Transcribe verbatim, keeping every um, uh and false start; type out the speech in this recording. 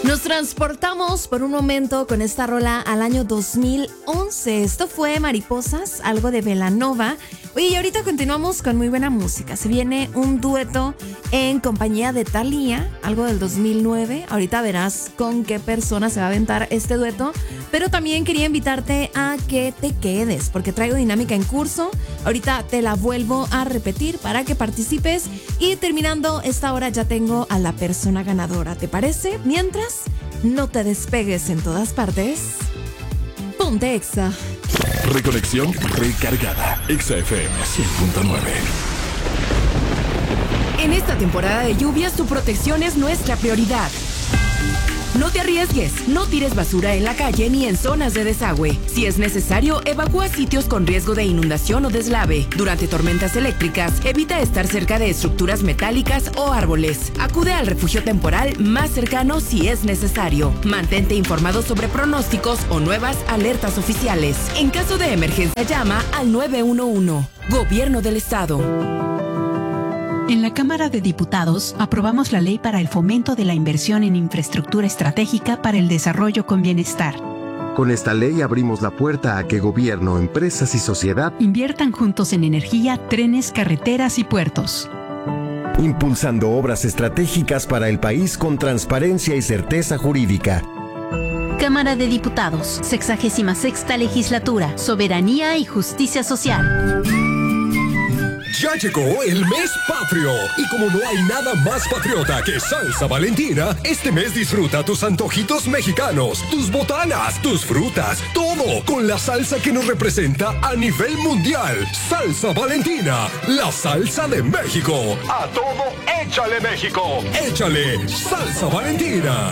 Nos transportamos por un momento con esta rola al año dos mil once. Esto fue Mariposas, algo de Belanova. Oye, y ahorita continuamos con muy buena música. Se viene un dueto en compañía de Thalía, algo del dos mil nueve. Ahorita verás con qué persona se va a aventar este dueto. Pero también quería invitarte a que te quedes, porque traigo dinámica en curso. Ahorita te la vuelvo a repetir para que participes. Y terminando esta hora ya tengo a la persona ganadora. ¿Te parece? Mientras, no te despegues en todas partes. Ponte Exa. Reconexión recargada. Exa F M cien punto nueve. En esta temporada de lluvias, tu protección es nuestra prioridad. No te arriesgues, no tires basura en la calle ni en zonas de desagüe. Si es necesario, evacúa sitios con riesgo de inundación o deslave. Durante tormentas eléctricas, evita estar cerca de estructuras metálicas o árboles. Acude al refugio temporal más cercano si es necesario. Mantente informado sobre pronósticos o nuevas alertas oficiales. En caso de emergencia, llama al nueve uno uno. Gobierno del Estado. En la Cámara de Diputados aprobamos la ley para el fomento de la inversión en infraestructura estratégica para el desarrollo con bienestar. Con esta ley abrimos la puerta a que gobierno, empresas y sociedad inviertan juntos en energía, trenes, carreteras y puertos. Impulsando obras estratégicas para el país con transparencia y certeza jurídica. Cámara de Diputados, sexagésima sexta legislatura, soberanía y justicia social. Ya llegó el mes patrio y como no hay nada más patriota que Salsa Valentina, este mes disfruta tus antojitos mexicanos, tus botanas, tus frutas, todo con la salsa que nos representa a nivel mundial. Salsa Valentina, la salsa de México. A todo, échale México, échale Salsa Valentina.